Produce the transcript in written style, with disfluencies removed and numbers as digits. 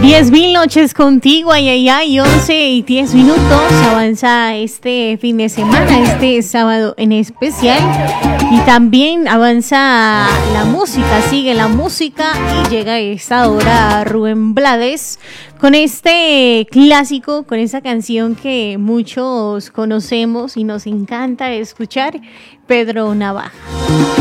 10.000 noches contigo, ay, ay, ay, 11:10. Avanza este fin de semana, este sábado en especial. Y también avanza la música, sigue la música y llega a esta hora Rubén Blades con este clásico, con esa canción que muchos conocemos y nos encanta escuchar, Pedro Navaja.